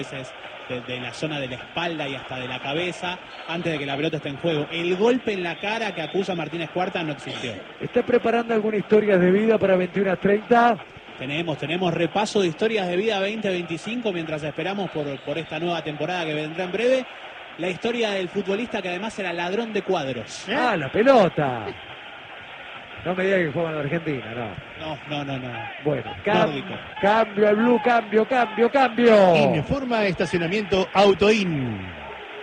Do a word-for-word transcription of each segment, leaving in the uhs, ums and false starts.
De, de la zona de la espalda y hasta de la cabeza antes de que la pelota esté en juego. El golpe en la cara que acusa Martínez Cuarta no existió. ¿Está preparando alguna historia de vida para veintiuno a treinta? Tenemos, tenemos repaso de historias de vida veinte veinticinco mientras esperamos por, por esta nueva temporada que vendrá en breve. La historia del futbolista que además era ladrón de cuadros. ¿Eh? Ah, la pelota. No me diga que juega en la Argentina, no. No, no, no, no. Bueno, cam cambio al blue, cambio, cambio, cambio. Informa de estacionamiento Autoin.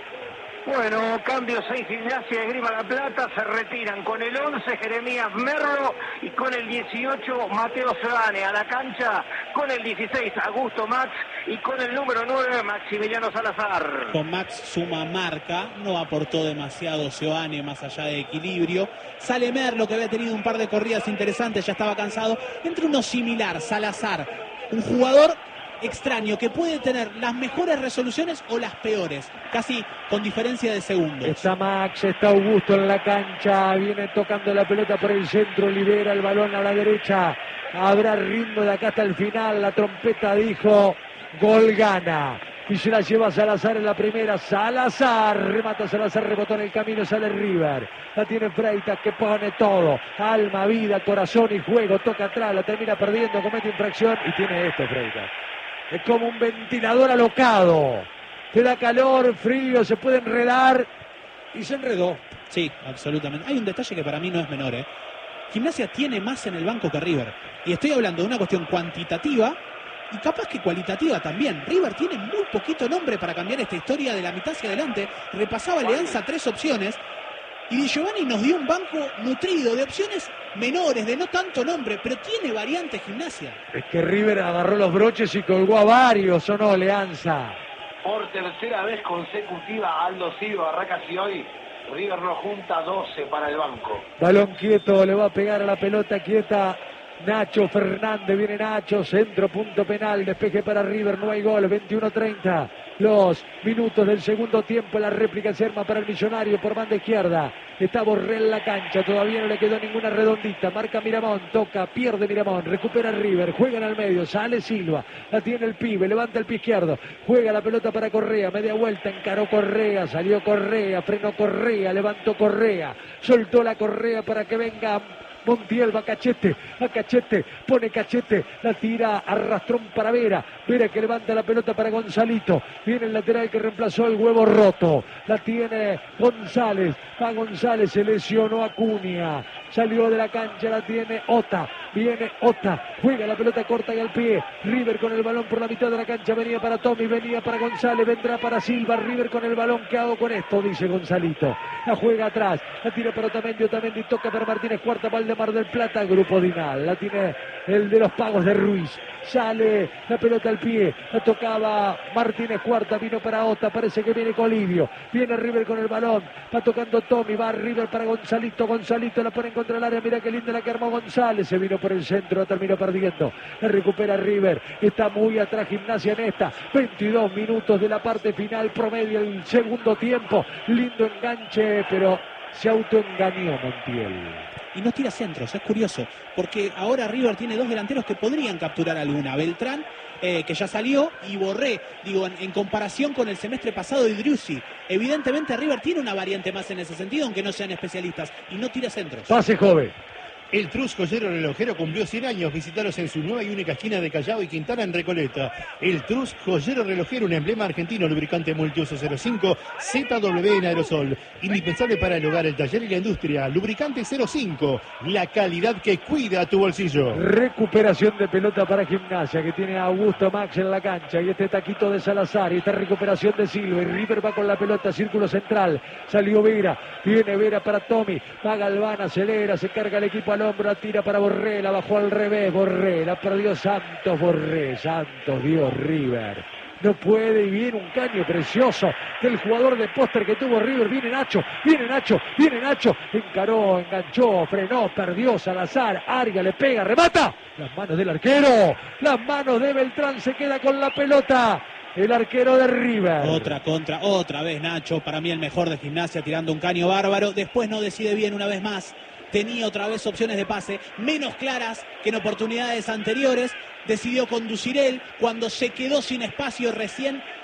Bueno, cambio seis Gimnasia de Grima La Plata, se retiran con el once Jeremías Merlo y con el dieciocho Mateo Seoane a la cancha, con el dieciséis Augusto Max y con el número nueve Maximiliano Salazar. Con Max suma marca, no aportó demasiado Seoane más allá de equilibrio. Sale Merlo que había tenido un par de corridas interesantes, ya estaba cansado. Entre uno similar, Salazar, un jugador extraño que puede tener las mejores resoluciones o las peores, casi con diferencia de segundos. Está Max, está Augusto en la cancha, viene tocando la pelota por el centro, libera el balón a la derecha, habrá ritmo de acá hasta el final, la trompeta dijo gol gana. Y se la lleva Salazar en la primera. Salazar, remata Salazar, rebotó en el camino, sale River. La tiene Freitas que pone todo. Alma, vida, corazón y juego. Toca atrás, la termina perdiendo, comete infracción. Y tiene esto Freitas. Es como un ventilador alocado. Te da calor, frío, se puede enredar. Y se enredó. Sí, absolutamente. Hay un detalle que para mí no es menor, ¿eh? Gimnasia tiene más en el banco que River. Y estoy hablando de una cuestión cuantitativa y capaz que cualitativa también. River tiene muy poquito nombre para cambiar esta historia de la mitad hacia adelante. Repasaba Alianza tres opciones y Di Giovanni nos dio un banco nutrido de opciones menores, de no tanto nombre, pero tiene variante Gimnasia. Es que River agarró los broches y colgó a varios, ¿o no, Alianza? Por tercera vez consecutiva, Aldo Silva, arranca así hoy. River no junta doce para el banco. Balón quieto, le va a pegar a la pelota quieta Nacho Fernández, viene Nacho, centro, punto penal, despeje para River, no hay gol, veintiuno treinta, los minutos del segundo tiempo, la réplica se arma para el Millonario por banda izquierda, está Borré en la cancha, todavía no le quedó ninguna redondita, marca Miramón, toca, pierde Miramón, recupera River, juega en el medio, sale Silva, la tiene el pibe, levanta el pie izquierdo, juega la pelota para Correa, media vuelta, encaró Correa, salió Correa, frenó Correa, levantó Correa, soltó la Correa para que venga Montiel, va Cachete, a Cachete, pone Cachete, la tira, arrastrón para Vera, Vera que levanta la pelota para Gonzalito, viene el lateral que reemplazó el huevo roto, la tiene González, va González, se lesionó Acuña, salió de la cancha, la tiene Ota, viene Ota, juega la pelota corta y al pie, River con el balón por la mitad de la cancha, venía para Tommy, venía para González, vendrá para Silva, River con el balón, ¿qué hago con esto? Dice Gonzalito, la juega atrás, la tira para Otamendi, Otamendi toca para Martínez Cuarta, Mar del Plata, Grupo Dinal, la tiene el de los pagos de Ruiz, sale la pelota al pie, la tocaba Martínez Cuarta, vino para Ota, parece que viene Colivio, viene River con el balón, va tocando Tommy, va River para Gonzalito, Gonzalito la pone en contra del área, mira qué linda la que armó González, se vino por el centro, la terminó perdiendo, la recupera River, está muy atrás Gimnasia en esta, veintidós minutos de la parte final, promedio el segundo tiempo, lindo enganche, pero se autoengañó Montiel. Y no tira centros, es curioso, porque ahora River tiene dos delanteros que podrían capturar alguna. Beltrán, eh, que ya salió, y Borré, digo, en, en comparación con el semestre pasado de Driussi. Evidentemente River tiene una variante más en ese sentido, aunque no sean especialistas, y no tira centros. Pase joven. El Trus Joyero Relojero cumplió cien años. Visítalos en su nueva y única esquina de Callao y Quintana en Recoleta. El Trus Joyero Relojero, un emblema argentino, lubricante multiuso cero cinco, Z W en aerosol. Indispensable para el hogar, el taller y la industria. Lubricante cero cinco, la calidad que cuida tu bolsillo. Recuperación de pelota para Gimnasia, que tiene a Augusto Max en la cancha. Y este taquito de Salazar. Y esta recuperación de Silva. Y River va con la pelota, círculo central. Salió Vera. Viene Vera para Tommy. Va Galván, acelera, se carga el equipo al hombro, la tira para Borré, la bajó al revés, Borré, la perdió Santos, Borré, Santos, Dios, River. No puede y viene un caño precioso del jugador de póster que tuvo River. Viene Nacho, viene Nacho, viene Nacho. Encaró, enganchó, frenó, perdió Salazar. Arga le pega, remata. Las manos del arquero, las manos de Beltrán, se queda con la pelota. El arquero de River. Otra contra, otra vez Nacho. Para mí el mejor de Gimnasia, tirando un caño bárbaro. Después no decide bien una vez más. Tenía otra vez opciones de pase menos claras que en oportunidades anteriores. Decidió conducir él cuando se quedó sin espacio recién.